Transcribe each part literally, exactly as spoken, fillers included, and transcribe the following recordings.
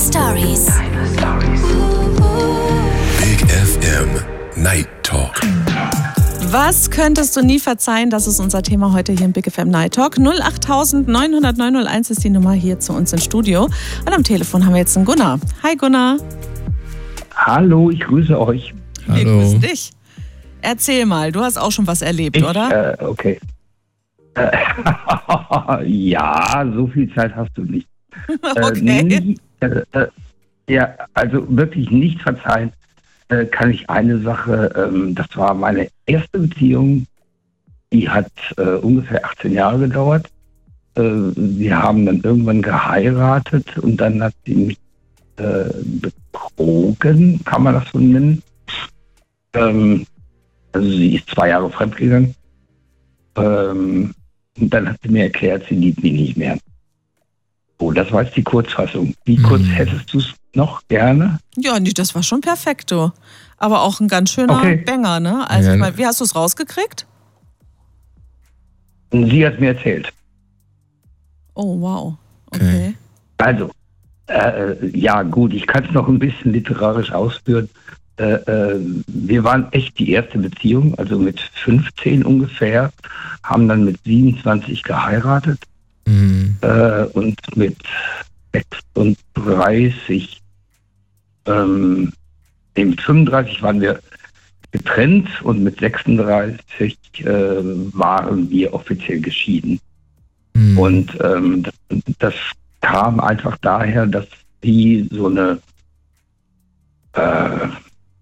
Stories. Big F M Night Talk. Was könntest du nie verzeihen? Das ist unser Thema heute hier im Big F M Night Talk. null acht neun null null neun null eins ist die Nummer hier zu uns ins Studio. Und am Telefon haben wir jetzt einen Gunnar. Hi Gunnar. Hallo, ich grüße euch. Wir Hallo. grüßen dich. Erzähl mal, du hast auch schon was erlebt, Ich, oder? Äh, okay. Äh, ja, so viel Zeit hast du nicht. Okay. Äh, nie, äh, äh, ja, also wirklich nicht verzeihen äh, kann ich eine Sache. Ähm, das war meine erste Beziehung. Die hat äh, ungefähr achtzehn Jahre gedauert. Äh, wir haben dann irgendwann geheiratet und dann hat sie mich äh, betrogen, kann man das so nennen. Ähm, also sie ist zwei Jahre fremdgegangen. Ähm, und dann hat sie mir erklärt, sie liebt mich nicht mehr. Oh, das war jetzt die Kurzfassung. Wie kurz Mhm. hättest du es noch gerne? Ja, nee, das war schon perfekt, du. Aber auch ein ganz schöner Okay. Banger, ne? Also, Ja. ich mein, wie hast du es rausgekriegt? Und sie hat mir erzählt. Oh, wow. Okay. Also, äh, ja gut, ich kann es noch ein bisschen literarisch ausführen. Äh, äh, wir waren echt die erste Beziehung, also mit fünfzehn ungefähr, haben dann mit siebenundzwanzig geheiratet Mhm. äh, und mit sechsunddreißig, ähm, nee, mit fünfunddreißig waren wir getrennt und mit sechsunddreißig äh, waren wir offiziell geschieden. Mhm. Und ähm, das, das kam einfach daher, dass sie so eine äh,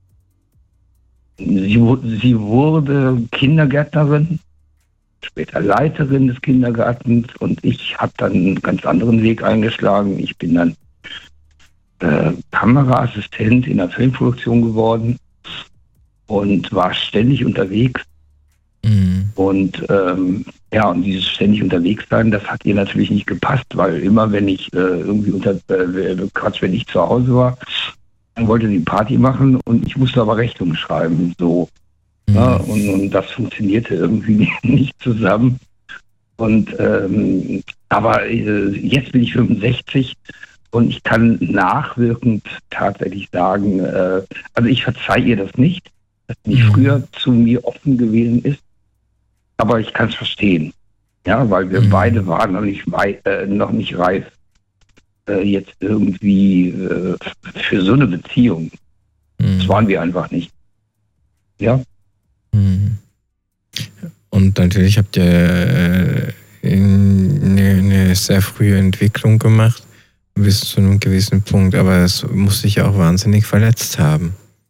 sie, wu- sie wurde Kindergärtnerin, später Leiterin des Kindergartens und ich habe dann einen ganz anderen Weg eingeschlagen. Ich bin dann äh, Kameraassistent in der Filmproduktion geworden und war ständig unterwegs. Mhm. Und ähm, ja, und dieses ständig unterwegs sein, das hat ihr natürlich nicht gepasst, weil immer wenn ich äh, irgendwie unter, äh, Quatsch, wenn ich zu Hause war, dann wollte sie Party machen und ich musste aber Rechnungen schreiben, so. Mhm. Ja, und, und das funktionierte irgendwie nicht zusammen. Und ähm, aber äh, jetzt bin ich fünfundsechzig und ich kann nachwirkend tatsächlich sagen, äh, also ich verzeihe ihr das nicht, dass sie nicht Mhm. früher zu mir offen gewesen ist. Aber ich kann es verstehen, ja, weil wir Mhm. beide waren noch nicht, wei- äh, noch nicht reif, äh, jetzt irgendwie äh, für so eine Beziehung. Mhm. Das waren wir einfach nicht. Ja, Mhm. Und natürlich habt ihr äh, eine, eine sehr frühe Entwicklung gemacht, bis zu einem gewissen Punkt, aber es muss dich ja auch wahnsinnig verletzt haben.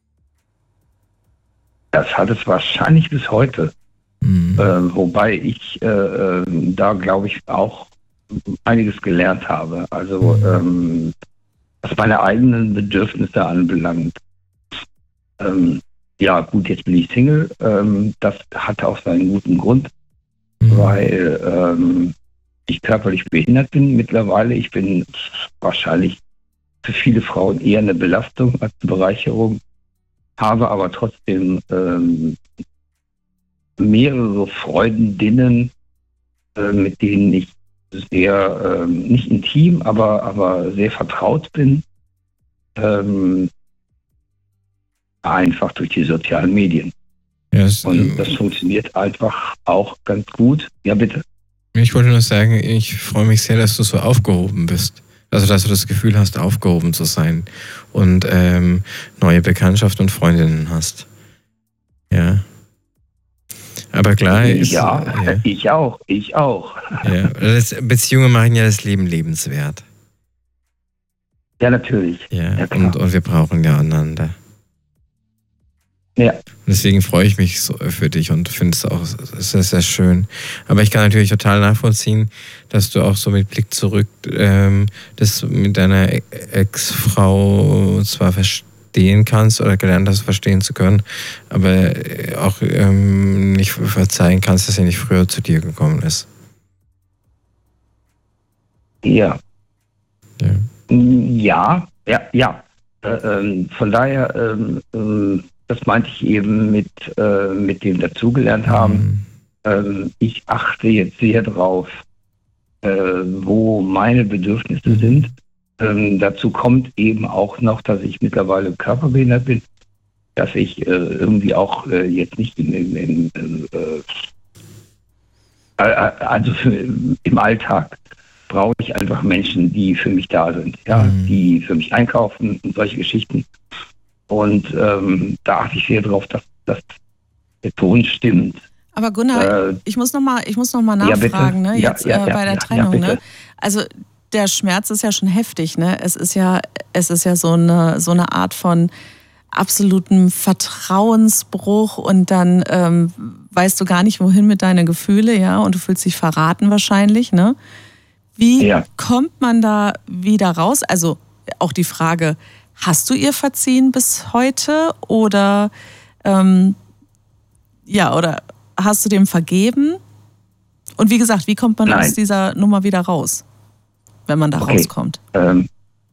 das hat es wahrscheinlich bis heute. Mhm. Äh, wobei ich äh, äh, da, glaube ich, auch einiges gelernt habe. Also Mhm. ähm, was meine eigenen Bedürfnisse anbelangt. Ähm, ja, gut, jetzt bin ich Single. Ähm, das hatte auch seinen guten Grund, Mhm. weil ähm, ich körperlich behindert bin mittlerweile. Ich bin wahrscheinlich für viele Frauen eher eine Belastung als eine Bereicherung, habe aber trotzdem ähm, mehrere Freundinnen, äh, mit denen ich sehr, ähm, nicht intim, aber, aber sehr vertraut bin. Ähm, einfach durch die sozialen Medien. Ja, es, Und das funktioniert einfach auch ganz gut. Ja, bitte. ich wollte nur sagen, ich freue mich sehr, dass du so aufgehoben bist. Also, dass du das Gefühl hast, aufgehoben zu sein und ähm, neue Bekanntschaft und Freundinnen hast. Ja. Aber klar ist... Ja, ja, ich auch, ich auch. ja. Das, Beziehungen machen ja das Leben lebenswert. Ja, natürlich. Ja, Ja, klar. und, und wir brauchen ja einander. Ja. Deswegen freue ich mich so für dich und finde es auch sehr, sehr schön. Aber ich kann natürlich total nachvollziehen, dass du auch so mit Blick zurück ähm, das mit deiner Ex-Frau zwar verstehen kannst oder gelernt hast, verstehen zu können, aber auch ähm, nicht verzeihen kannst, dass sie nicht früher zu dir gekommen ist. Ja. Ja. Ja, ja, ja. Äh, ähm, von daher, ähm, ähm, das meinte ich eben mit, äh, mit dem dazugelernt haben. Mhm. Ähm, ich achte jetzt sehr drauf, äh, wo meine Bedürfnisse Mhm. sind. ähm, dazu kommt eben auch noch, dass ich mittlerweile körperbehindert bin, dass ich äh, irgendwie auch äh, jetzt nicht in, in, in, in äh, also für, im Alltag brauche ich einfach Menschen, die für mich da sind, ja, mhm. die für mich einkaufen und solche Geschichten. Und ähm, da achte ich sehr darauf, dass, dass der Ton stimmt. Aber Gunnar, äh, ich muss noch mal, ich muss noch mal nachfragen, ja, ne, ja, jetzt ja, äh, ja, bei der ja, Trennung, ja, ne? Also der Schmerz ist ja schon heftig, ne? Es ist ja, es ist ja so eine, so eine Art von absolutem Vertrauensbruch und dann ähm, weißt du gar nicht, wohin mit deinen Gefühlen, ja, und du fühlst dich verraten wahrscheinlich, ne? Wie ja. kommt man da wieder raus? Also auch die Frage, hast du ihr verziehen bis heute oder ähm, ja, oder hast du dem vergeben? Und wie gesagt, wie kommt man Nein. aus dieser Nummer wieder raus, wenn man da okay. rauskommt? Ähm,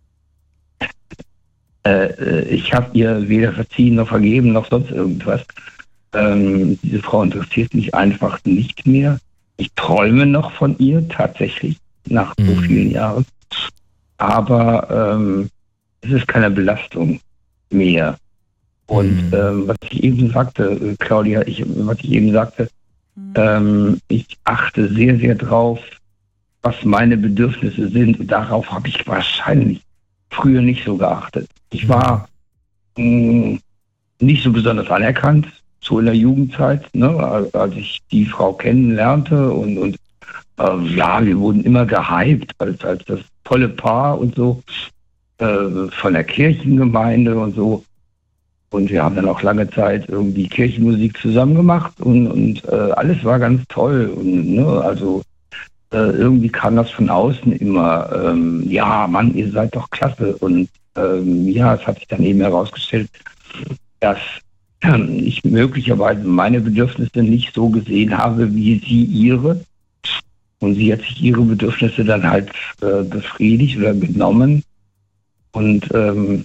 äh, ich habe ihr weder verziehen noch vergeben noch sonst irgendwas. Ähm, diese Frau interessiert mich einfach nicht mehr. Ich träume noch von ihr tatsächlich nach mhm. so vielen Jahren. Aber ähm, es ist keine Belastung mehr. Und mhm. ähm, was ich eben sagte, Claudia, ich, was ich eben sagte, mhm. ähm, ich achte sehr, sehr drauf, was meine Bedürfnisse sind. Und darauf habe ich wahrscheinlich früher nicht so geachtet. Ich war mh, nicht so besonders anerkannt, so in der Jugendzeit, ne, als ich die Frau kennenlernte. Und, und äh, ja, wir wurden immer gehypt als, als das tolle Paar und so, äh, von der Kirchengemeinde und so. Und wir haben dann auch lange Zeit irgendwie Kirchenmusik zusammen gemacht und, und äh, alles war ganz toll. Und, ne, also äh, irgendwie kam das von außen immer, ähm, ja, Mann, ihr seid doch klasse. Und ähm, ja, es hat sich dann eben herausgestellt, dass äh, ich möglicherweise meine Bedürfnisse nicht so gesehen habe, wie sie ihre. Und sie hat sich ihre Bedürfnisse dann halt äh, befriedigt oder genommen. Und ähm,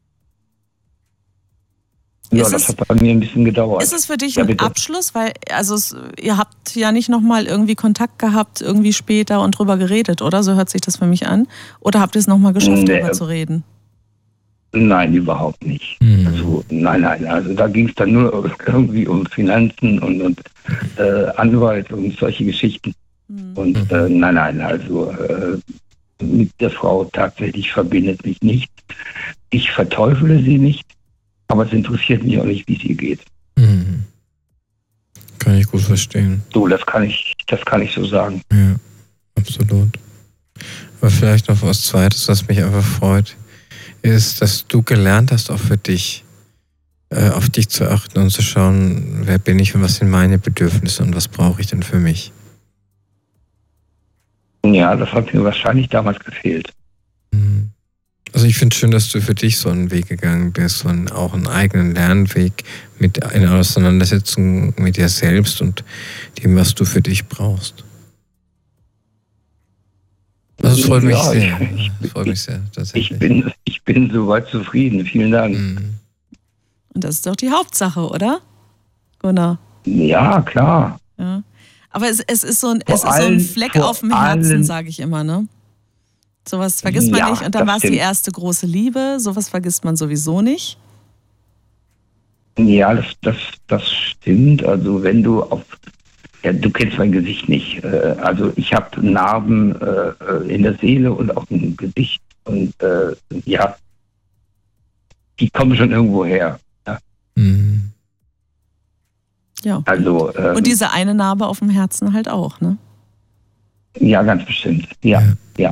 ja, das hat bei mir ein bisschen gedauert. Ist es für dich ein ja, Abschluss? Weil also es, ihr habt ja nicht nochmal irgendwie Kontakt gehabt, irgendwie später und drüber geredet, oder? So hört sich das für mich an. Oder habt ihr es nochmal geschafft, nee, drüber zu reden? Nein, überhaupt nicht. Mhm. Also, nein, nein. Also da ging es dann nur irgendwie um Finanzen und, und äh, Anwalt und solche Geschichten. Mhm. Und äh, nein, nein, also äh, mit der Frau tatsächlich verbindet mich nicht. Ich verteufele sie nicht. Aber es interessiert mich auch nicht, wie es ihr geht. Mhm. Kann ich gut verstehen. So, das kann ich, das kann ich so sagen. Ja, absolut. Aber vielleicht noch was Zweites, was mich einfach freut, ist, dass du gelernt hast, auch für dich, äh, auf dich zu achten und zu schauen, wer bin ich und was sind meine Bedürfnisse und was brauche ich denn für mich. Ja, das hat mir wahrscheinlich damals gefehlt. Mhm. Also ich finde es schön, dass du für dich so einen Weg gegangen bist und auch einen eigenen Lernweg mit einer Auseinandersetzung mit dir selbst und dem, was du für dich brauchst. Also es freut mich ja, sehr. Ich, ich, freut mich sehr, tatsächlich. Ich bin, ich bin soweit zufrieden. Vielen Dank. Und das ist doch die Hauptsache, oder? Gunnar? Ja, klar. Ja. Aber es, es ist so ein, es ist so ein Fleck auf dem Herzen, sage ich immer, ne? Sowas vergisst man ja, nicht. Und dann war es die erste große Liebe. Sowas vergisst man sowieso nicht. Ja, das, das, das stimmt. Also wenn du auf... Ja, du kennst mein Gesicht nicht. Also ich habe Narben in der Seele und auch im Gesicht. Und äh, ja, die kommen schon irgendwo her. Ja. Mhm. Ja. Also, ähm, und diese eine Narbe auf dem Herzen halt auch, ne? Ja, ganz bestimmt. Ja, ja. ja.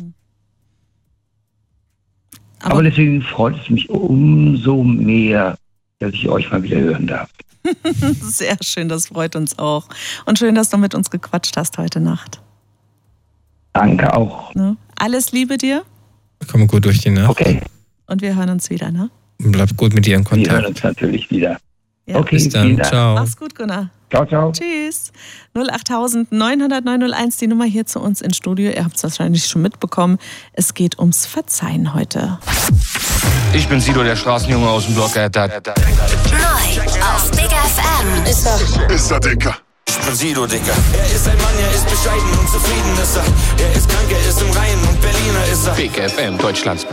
Aber, Aber deswegen freut es mich umso mehr, dass ich euch mal wieder hören darf. Sehr schön, das freut uns auch. Und schön, dass du mit uns gequatscht hast heute Nacht. Danke auch. Ne? Alles Liebe dir. Komm gut durch die Nacht. Okay. Und wir hören uns wieder, ne? Und bleib gut mit dir in Kontakt. Wir hören uns natürlich wieder. Ja. Okay, bis dann. Ciao. Mach's gut, Gunnar. Ciao, ciao. Tschüss. null acht neun null null neun null eins, die Nummer hier zu uns ins Studio. Ihr habt es wahrscheinlich schon mitbekommen. Es geht ums Verzeihen heute. Ich bin Sido, der Straßenjunge aus dem Block. Neu auf Big F M. Ist er. Ist er, Dicker. Ich bin Sido, Dicker. Er ist ein Mann, er ist bescheiden und zufrieden ist er. Er ist krank, er ist im Reinen und Berliner ist er. Big F M, Deutschlands